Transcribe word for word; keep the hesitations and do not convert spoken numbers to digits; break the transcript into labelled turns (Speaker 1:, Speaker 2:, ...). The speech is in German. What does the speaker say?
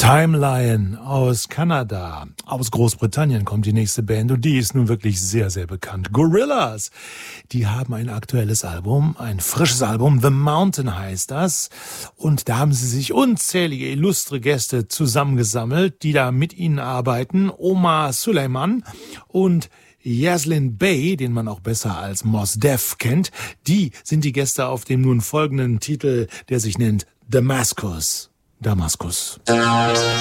Speaker 1: Timelion aus Kanada. Aus Großbritannien kommt die nächste Band und die ist nun wirklich sehr, sehr bekannt. Gorillaz, die haben ein aktuelles Album, ein frisches Album, The Mountain heißt das. Und da haben sie sich unzählige illustre Gäste zusammengesammelt, die da mit ihnen arbeiten. Omar Suleiman und Yaslin Bey, den man auch besser als Mos Def kennt, die sind die Gäste auf dem nun folgenden Titel, der sich nennt Damascus. Damascus.